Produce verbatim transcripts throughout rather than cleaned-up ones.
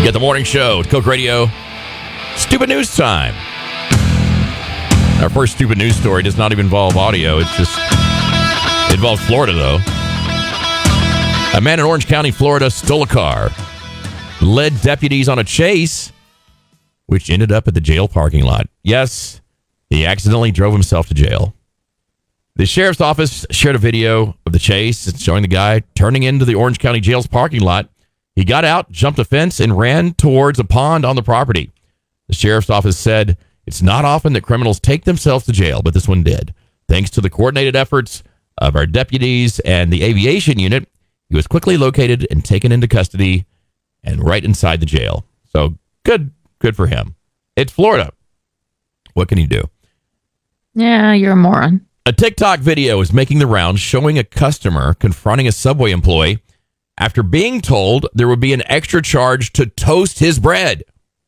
Get the morning show at Coke Radio. Stupid news time. Our first stupid news story does not even involve audio. It's just, it involves Florida, though. A man in Orange County, Florida, stole a car, led deputies on a chase, which ended up at the jail parking lot. Yes, he accidentally drove himself to jail. The sheriff's office shared a video of the chase showing the guy turning into the Orange County jail's parking lot. He got out, jumped a fence, and ran towards a pond on the property. The sheriff's office said it's not often that criminals take themselves to jail, but this one did. Thanks to the coordinated efforts of our deputies and the aviation unit, he was quickly located and taken into custody and right inside the jail. So good, good for him. It's Florida. What can you do? Yeah, you're a moron. A TikTok video is making the rounds showing a customer confronting a Subway employee after being told there would be an extra charge to toast his bread.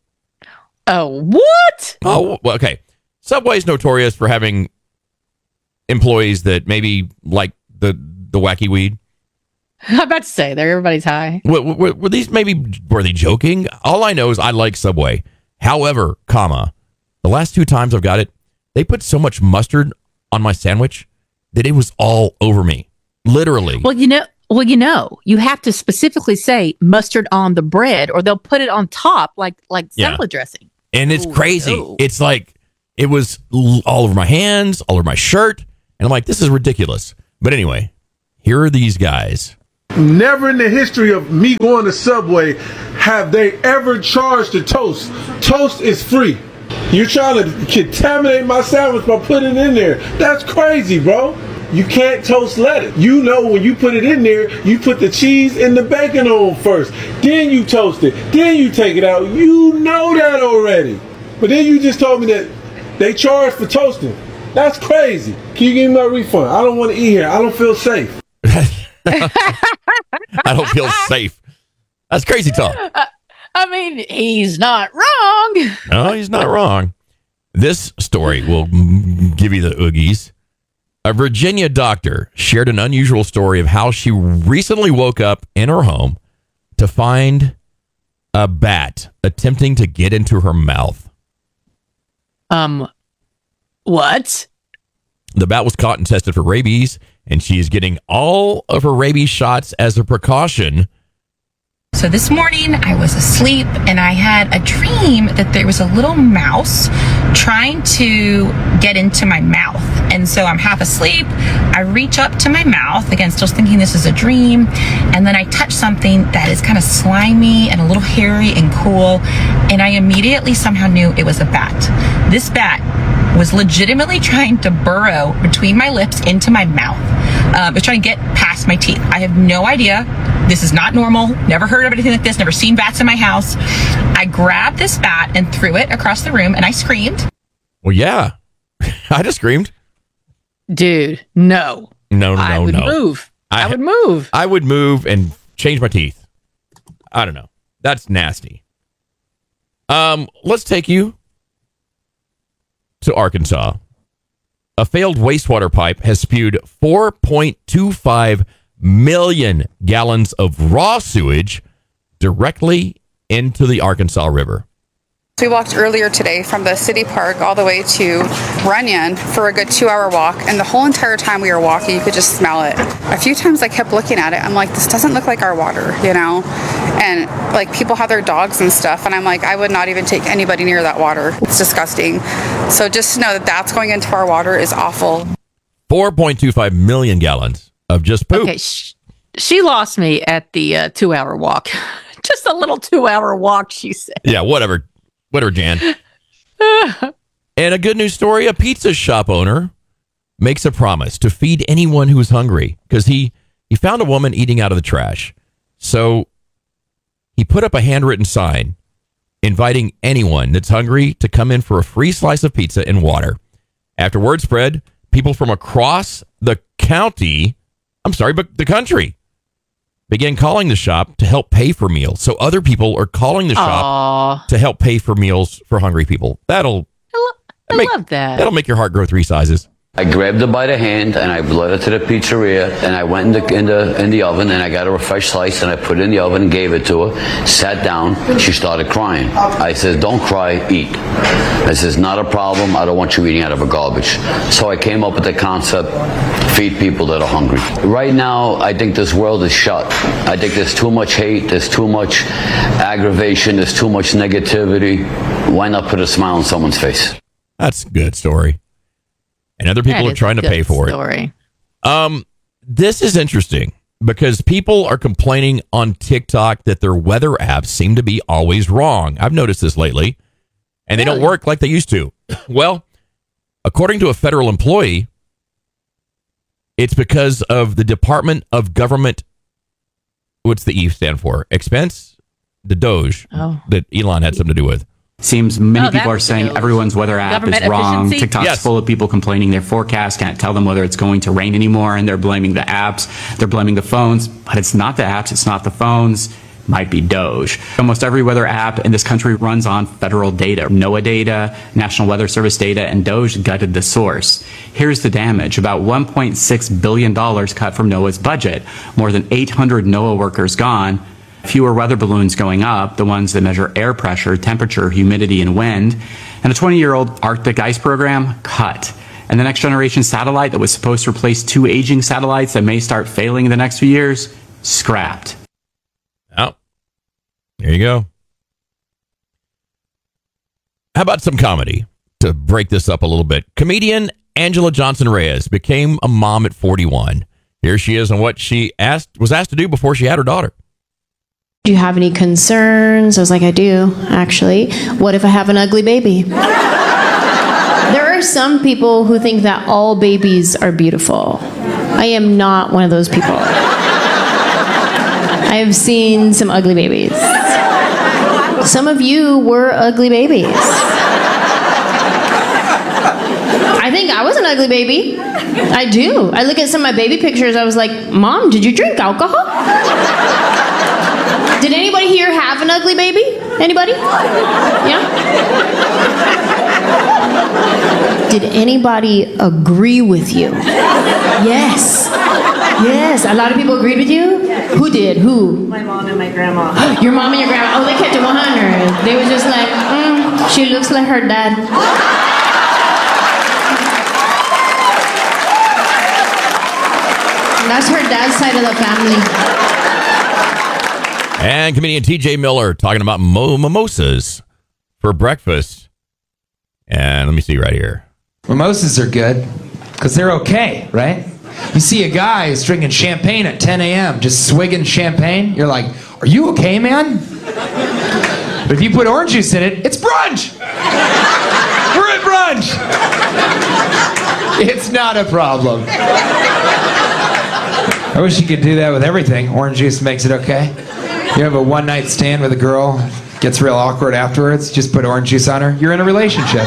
Oh, what? Oh, well, okay. Subway's notorious for having employees that maybe like the, the wacky weed. I'm about to say, there everybody's high. Were, were, were these maybe, were they joking? All I know is I like Subway. However, comma, the last two times I've got it, they put so much mustard on my sandwich that it was all over me. Literally. Well, you know, well, you know, you have to specifically say mustard on the bread or they'll put it on top like like Yeah. salad dressing. And it's Ooh, crazy. no. It's like, it was l- all over my hands, all over my shirt. And I'm like, this is ridiculous. But anyway, here are these guys. Never in the history of me going to Subway have they ever charged a toast. Toast is free. You're trying to contaminate my sandwich by putting it in there. That's crazy, bro. You can't toast lettuce. You know when you put it in there, you put the cheese and the bacon on first. Then you toast it. Then you take it out. You know that already. But then you just told me that they charge for toasting. That's crazy. Can you give me my refund? I don't want to eat here. I don't feel safe. I don't feel safe. That's crazy talk. I mean, he's not wrong. No, he's not wrong. This story will mm, give you the oogies. A Virginia doctor shared an unusual story of how she recently woke up in her home to find a bat attempting to get into her mouth. Um, what? The bat was caught and tested for rabies, and she is getting all of her rabies shots as a precaution. So this morning I was asleep and I had a dream that there was a little mouse trying to get into my mouth. And so I'm half asleep. I reach up to my mouth, again, still thinking this is a dream. And then I touch something that is kind of slimy and a little hairy and cool. And I immediately somehow knew it was a bat. This bat was legitimately trying to burrow between my lips into my mouth. Um, it was trying to get past my teeth. I have no idea. This is not normal. Never heard of anything like this. Never seen bats in my house. I grabbed this bat and threw it across the room and I screamed. Well, yeah. I just screamed. Dude, no. No, no, I no, would no. move. I, I- would move. I would move and change my teeth. I don't know. That's nasty. Um, let's take you to Arkansas. A failed wastewater pipe has spewed four point two five million gallons of raw sewage directly into the Arkansas River. We walked earlier today from the city park all the way to Runyon for a good two-hour walk, and the whole entire time we were walking, you could just smell it. A few times I kept looking at it. I'm like, this doesn't look like our water, you know? And like people have their dogs and stuff, and I'm like, I would not even take anybody near that water. It's disgusting. So just to know that that's going into our water is awful. four point two five million gallons of just poop. Okay, sh- she lost me at the uh, two-hour walk. Just a little two-hour walk, she said. Yeah, whatever. Whatever, Jan. And a good news story, a pizza shop owner makes a promise to feed anyone who is hungry because he, he found a woman eating out of the trash. So he put up a handwritten sign inviting anyone that's hungry to come in for a free slice of pizza and water. After word spread, people from across the county, I'm sorry, but the country, began calling the shop to help pay for meals. So other people are calling the shop Aw, to help pay for meals for hungry people. That'll I, lo- I make- love that. that'll make your heart grow three sizes. I grabbed her by the hand and I led her to the pizzeria, and I went in the in the in the oven and I got her a fresh slice and I put it in the oven and gave it to her. Sat down, she started crying. I said, "Don't cry, eat." I says, "Not a problem. I don't want you eating out of a garbage." So I came up with the concept: feed people that are hungry. Right now, I think this world is shut. I think there's too much hate, there's too much aggravation, there's too much negativity. Why not put a smile on someone's face? That's a good story. And other people That are is trying a to pay good for story. it. Um, this is interesting because people are complaining on TikTok that their weather apps seem to be always wrong. I've noticed this lately, and they don't work like they used to. Well, according to a federal employee, it's because of the Department of Government. What's the E stand for? Expense? The Doge Oh. that Elon had something to do with. Seems many Oh, people are that's saying good. everyone's weather app Government is wrong. efficiency? TikTok's Yes. full of people complaining their forecast can't tell them whether it's going to rain anymore, and they're blaming the apps, they're blaming the phones, but it's not the apps, it's not the phones. Might be Doge. Almost every weather app in this country runs on federal data. NOAA data, National Weather Service data, and Doge gutted the source. Here's the damage. About one point six billion dollars cut from NOAA's budget. More than eight hundred NOAA workers gone. Fewer weather balloons going up, the ones that measure air pressure, temperature, humidity, and wind. And a twenty-year-old Arctic ice program cut. And the next generation satellite that was supposed to replace two aging satellites that may start failing in the next few years, scrapped. Oh, there you go. How about some comedy to break this up a little bit? Comedian Angela Johnson Reyes became a mom at forty-one. Here she is on what she asked was asked to do before she had her daughter. Do you have any concerns? I was like, I do, actually. What if I have an ugly baby? There are some people who think that all babies are beautiful. I am not one of those people. I have seen some ugly babies. Some of you were ugly babies. I think I was an ugly baby. I do. I look at some of my baby pictures, I was like, Mom, did you drink alcohol? Did anybody here have an ugly baby? Anybody? Yeah? Did anybody agree with you? Yes. Yes. A lot of people agreed with you? Who did? Who? My mom and my grandma. Your mom and your grandma. Oh, they kept it one hundred. They were just like, mm, she looks like her dad. That's her dad's side of the family. And comedian T J Miller talking about mo- mimosas for breakfast. And let me see right here. Mimosas are good because they're okay, right? You see a guy who's drinking champagne at ten a.m., just swigging champagne, you're like, are you okay, man? But if you put orange juice in it, it's brunch! We're at brunch! It's not a problem. I wish you could do that with everything. Orange juice makes it okay. You have a one-night stand with a girl, gets real awkward afterwards, just put orange juice on her, you're in a relationship.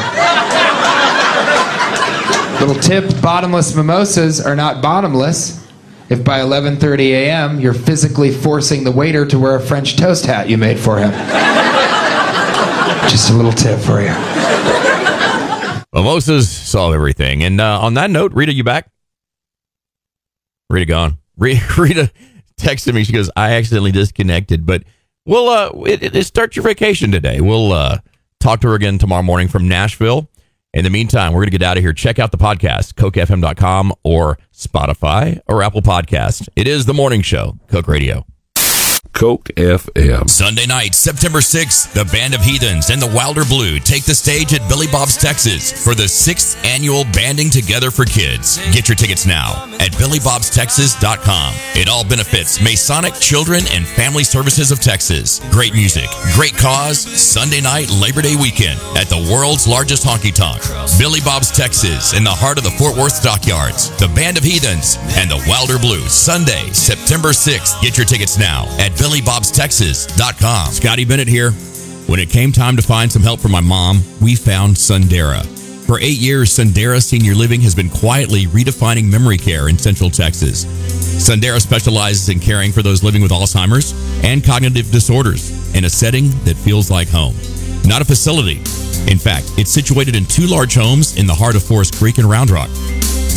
Little tip, bottomless mimosas are not bottomless if by eleven thirty a.m. you're physically forcing the waiter to wear a French toast hat you made for him. Just a little tip for you. Mimosas solve everything. And uh, on that note, Rita, you back? Rita gone. Rita, Rita texted me. She goes, I accidentally disconnected, but we'll uh, it, it start your vacation today. We'll uh, talk to her again tomorrow morning from Nashville. In the meantime, we're going to get out of here. Check out the podcast, coke f m dot com or Spotify or Apple Podcast. It is the morning show, Coke Radio. Coke F M. Sunday night, September sixth, the Band of Heathens and the Wilder Blue take the stage at Billy Bob's Texas for the sixth annual Banding Together for Kids. Get your tickets now at billy bobs texas dot com. It all benefits Masonic Children and Family Services of Texas. Great music, great cause, Sunday night, Labor Day weekend at the world's largest honky tonk. Billy Bob's Texas in the heart of the Fort Worth Stockyards. The Band of Heathens and the Wilder Blue, Sunday, September sixth. Get your tickets now at billy bobs texas dot com. Scotty Bennett here. When it came time to find some help for my mom, we found Sundera. For eight years, Sundera Senior Living has been quietly redefining memory care in Central Texas. Sundera specializes in caring for those living with Alzheimer's and cognitive disorders in a setting that feels like home. Not a facility. In fact, it's situated in two large homes in the heart of Forest Creek and Round Rock.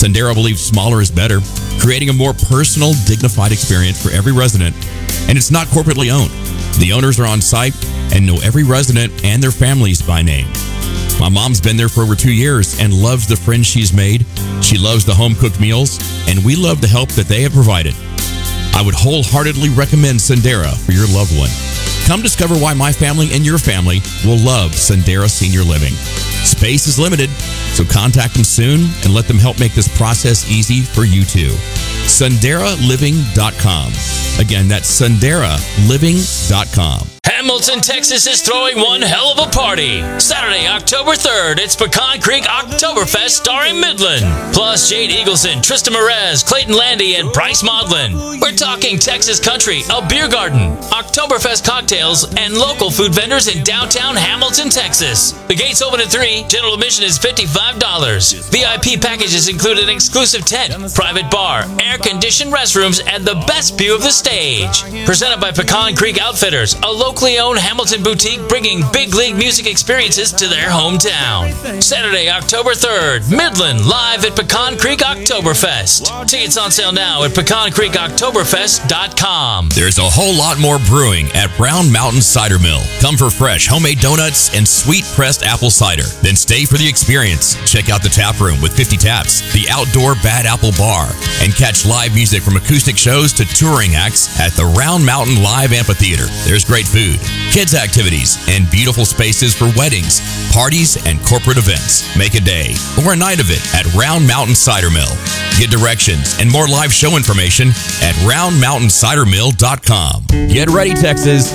Sendero believes smaller is better, creating a more personal, dignified experience for every resident. And it's not corporately owned. The owners are on site and know every resident and their families by name. My mom's been there for over two years and loves the friends she's made. She loves the home-cooked meals, and we love the help that they have provided. I would wholeheartedly recommend Sendero for your loved one. Come discover why my family and your family will love Sendero Senior Living. Space is limited, so contact them soon and let them help make this process easy for you too. Sendera Living dot com. Again, that's Sendera Living dot com. Hamilton, Texas is throwing one hell of a party. Saturday, October third, it's Pecan Creek Oktoberfest starring Midland. Plus Jade Eagleson, Trista Merez, Clayton Landy, and Bryce Maudlin. We're talking Texas country, a beer garden, Oktoberfest cocktails, and local food vendors in downtown Hamilton, Texas. The gates open at three. General admission is fifty-five dollars. V I P packages include an exclusive tent, private bar, air-conditioned restrooms, and the best view of the stage. Presented by Pecan Creek Outfitters, a locally owned Hamilton boutique bringing big league music experiences to their hometown. Saturday, October third, Midland live at Pecan Creek Oktoberfest. Tickets on sale now at pecan creek oktoberfest dot com. There's a whole lot more brewing at Brown Mountain Cider Mill. Come for fresh homemade donuts and sweet pressed apple cider. Then stay for the experience. Check out the tap room with fifty taps, the outdoor Bad Apple Bar, and catch live music from acoustic shows to touring acts at the Round Mountain Live Amphitheater. There's great food, kids activities, and beautiful spaces for weddings, parties, and corporate events. Make a day or a night of it at Round Mountain Cider Mill. Get directions and more live show information at round mountain cider mill dot com. Get ready, Texas.